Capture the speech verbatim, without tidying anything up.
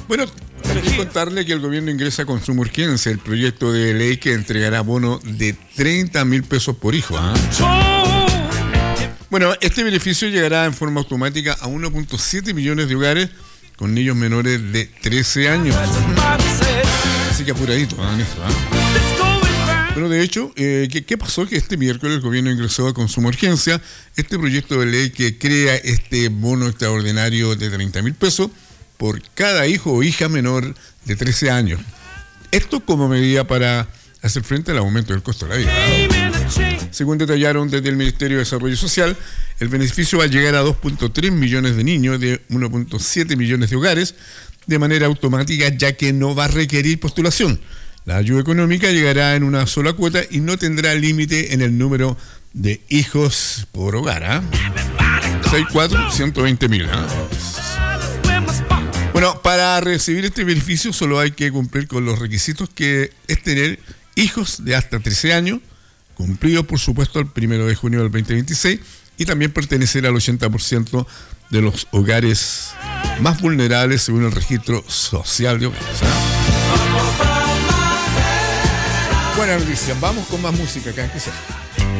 Bueno, también contarle que el gobierno ingresa con suma urgencia el proyecto de ley que entregará bono de treinta mil pesos por hijo. ¿eh? Bueno, este beneficio llegará en forma automática a uno punto siete millones de hogares con niños menores de trece años. Así que apuradito, ¿eh? En esto, ¿eh? Pero de hecho, eh, ¿qué, ¿qué pasó? Que este miércoles el gobierno ingresó con suma urgencia este proyecto de ley que crea este bono extraordinario de treinta mil pesos por cada hijo o hija menor de trece años. Esto como medida para hacer frente al aumento del costo de la vida. Según detallaron desde el Ministerio de Desarrollo Social, el beneficio va a llegar a dos punto tres millones de niños de uno punto siete millones de hogares de manera automática, ya que no va a requerir postulación. La ayuda económica llegará en una sola cuota y no tendrá límite en el número de hijos por hogar. ¿eh? sesenta y cuatro, ciento veinte mil. ¿eh? Bueno, para recibir este beneficio solo hay que cumplir con los requisitos que es tener hijos de hasta trece años, cumplidos por supuesto el primero de junio del veinte veintiséis, y también pertenecer al ochenta por ciento de los hogares más vulnerables según el registro social de hogares. ¿eh? Buena noticia, vamos con más música acá en Que Sea.